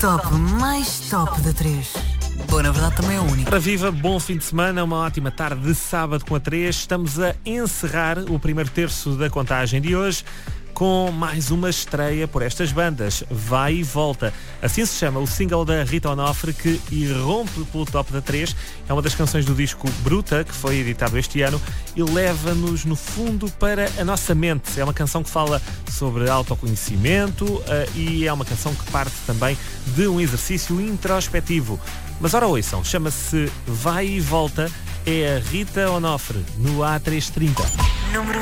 top mais top da 3. Bom, na verdade também é o único. Para viva, bom fim de semana, uma ótima tarde de sábado com a 3. Estamos a encerrar o primeiro terço da contagem de hoje com mais uma estreia por estas bandas, Vai e Volta. Assim se chama o single da Rita Onofre, que irrompe pelo top da 3. É uma das canções do disco Bruta, que foi editado este ano, e leva-nos no fundo para a nossa mente. É uma canção que fala sobre autoconhecimento e é uma canção que parte também de um exercício introspectivo. Mas ora ouçam, chama-se Vai e Volta, é a Rita Onofre no A330. Número